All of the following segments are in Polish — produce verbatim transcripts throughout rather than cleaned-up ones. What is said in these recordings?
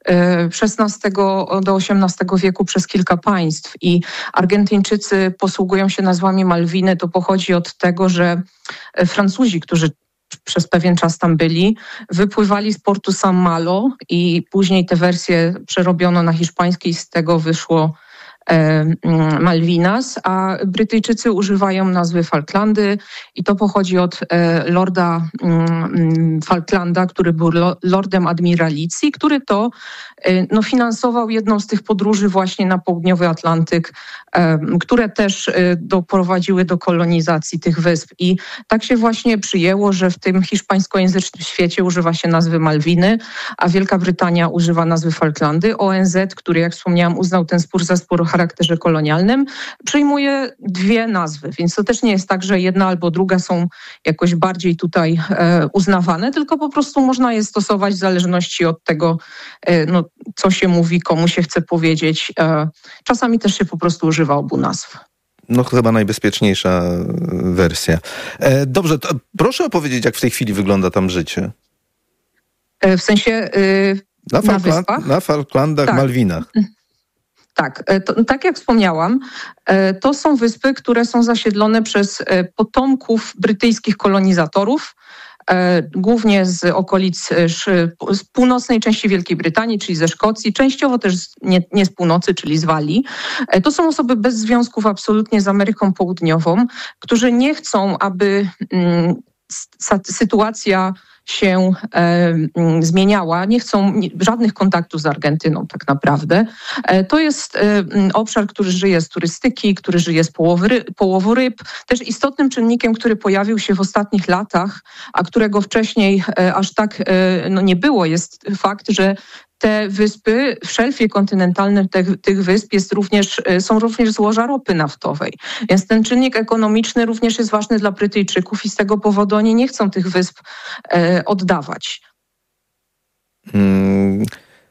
szesnastego do osiemnastego wieku przez kilka państw i Argentyńczycy posługują się nazwami Malwiny. To pochodzi od tego, że Francuzi, którzy przez pewien czas tam byli, wypływali z portu San Malo i później te wersje przerobiono na hiszpański i z tego wyszło Malvinas, a Brytyjczycy używają nazwy Falklandy i to pochodzi od lorda Falklanda, który był lordem admiralicji, który to no, finansował jedną z tych podróży właśnie na południowy Atlantyk, które też doprowadziły do kolonizacji tych wysp. I tak się właśnie przyjęło, że w tym hiszpańskojęzycznym świecie używa się nazwy Malwiny, a Wielka Brytania używa nazwy Falklandy. O N Z, który jak wspomniałam uznał ten spór za spór o charakterze kolonialnym, przyjmuje dwie nazwy, więc to też nie jest tak, że jedna albo druga są jakoś bardziej tutaj e, uznawane, tylko po prostu można je stosować w zależności od tego, e, no, co się mówi, komu się chce powiedzieć. E, czasami też się po prostu używa obu nazw. No chyba najbezpieczniejsza wersja. E, dobrze, to proszę opowiedzieć, jak w tej chwili wygląda tam życie. E, w sensie e, na, na Falkland, wyspach? Na Falklandach, tak. Malwinach. Tak, to, tak jak wspomniałam, to są wyspy, które są zasiedlone przez potomków brytyjskich kolonizatorów, głównie z okolic z północnej części Wielkiej Brytanii, czyli ze Szkocji, częściowo też nie, nie z północy, czyli z Walii. To są osoby bez związków absolutnie z Ameryką Południową, którzy nie chcą, aby mm, sytuacja się e, zmieniała, nie chcą nie, żadnych kontaktów z Argentyną tak naprawdę. E, to jest e, obszar, który żyje z turystyki, który żyje z połowy ry, połowu ryb. Też istotnym czynnikiem, który pojawił się w ostatnich latach, a którego wcześniej e, aż tak e, no nie było, jest fakt, że te wyspy, w szelfie kontynentalnym tych, tych wysp jest również, są również złoża ropy naftowej. Więc ten czynnik ekonomiczny również jest ważny dla Brytyjczyków i z tego powodu oni nie chcą tych wysp e, oddawać. Hmm.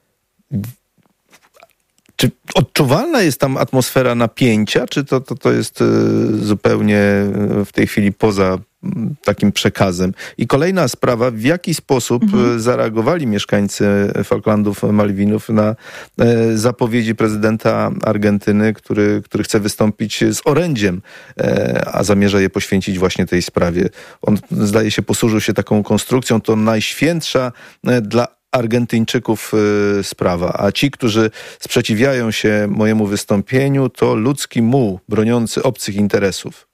Czy odczuwalna jest tam atmosfera napięcia, czy to, to, to jest zupełnie w tej chwili poza takim przekazem? I kolejna sprawa, w jaki sposób mhm. zareagowali mieszkańcy Falklandów, Malwinów na zapowiedzi prezydenta Argentyny, który, który chce wystąpić z orędziem, a zamierza je poświęcić właśnie tej sprawie. On, zdaje się, posłużył się taką konstrukcją, to najświętsza dla Argentyńczyków sprawa, a ci, którzy sprzeciwiają się mojemu wystąpieniu, to ludzki muł broniący obcych interesów.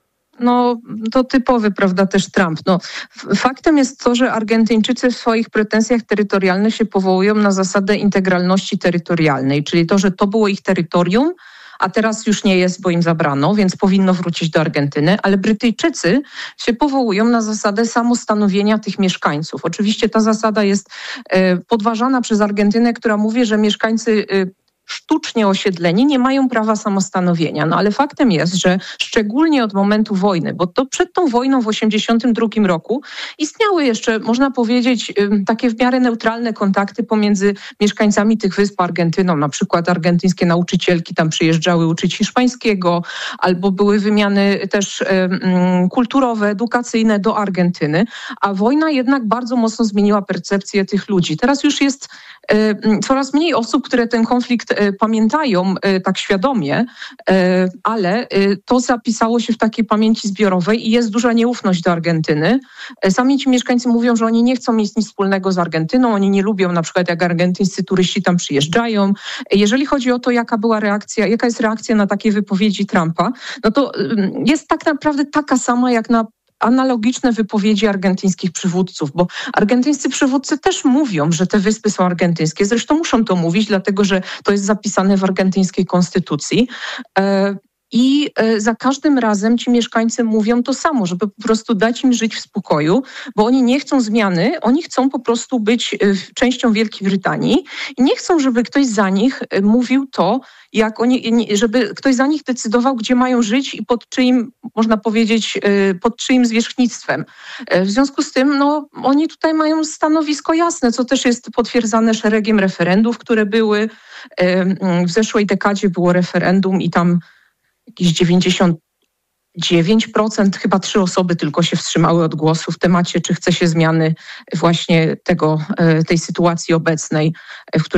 No to typowy, prawda, też Trump. No, faktem jest to, że Argentyńczycy w swoich pretensjach terytorialnych się powołują na zasadę integralności terytorialnej, czyli to, że to było ich terytorium, a teraz już nie jest, bo im zabrano, więc powinno wrócić do Argentyny, ale Brytyjczycy się powołują na zasadę samostanowienia tych mieszkańców. Oczywiście ta zasada jest podważana przez Argentynę, która mówi, że mieszkańcy sztucznie osiedleni nie mają prawa samostanowienia. No ale faktem jest, że szczególnie od momentu wojny, bo to przed tą wojną w osiemdziesiątym drugim roku istniały jeszcze, można powiedzieć, takie w miarę neutralne kontakty pomiędzy mieszkańcami tych wysp a Argentyną. Na przykład argentyńskie nauczycielki tam przyjeżdżały uczyć hiszpańskiego, albo były wymiany też um, kulturowe, edukacyjne do Argentyny, a wojna jednak bardzo mocno zmieniła percepcję tych ludzi. Teraz już jest um, coraz mniej osób, które ten konflikt pamiętają tak świadomie, ale to zapisało się w takiej pamięci zbiorowej i jest duża nieufność do Argentyny. Sami ci mieszkańcy mówią, że oni nie chcą mieć nic wspólnego z Argentyną, oni nie lubią na przykład jak argentyńscy turyści tam przyjeżdżają. Jeżeli chodzi o to, jaka była reakcja, jaka jest reakcja na takie wypowiedzi Trumpa, no to jest tak naprawdę taka sama jak na analogiczne wypowiedzi argentyńskich przywódców, bo argentyńscy przywódcy też mówią, że te wyspy są argentyńskie. Zresztą muszą to mówić, dlatego że to jest zapisane w argentyńskiej konstytucji. I za każdym razem ci mieszkańcy mówią to samo, żeby po prostu dać im żyć w spokoju, bo oni nie chcą zmiany, oni chcą po prostu być częścią Wielkiej Brytanii i nie chcą, żeby ktoś za nich mówił to, jak oni, żeby ktoś za nich decydował, gdzie mają żyć i pod czyim, można powiedzieć, pod czyim zwierzchnictwem. W związku z tym, no, oni tutaj mają stanowisko jasne, co też jest potwierdzane szeregiem referendów, które były. W zeszłej dekadzie było referendum i tam jakieś dziewięćdziesiąt dziewięć procent, chyba trzy osoby tylko się wstrzymały od głosu w temacie, czy chce się zmiany właśnie tego, tej sytuacji obecnej, w której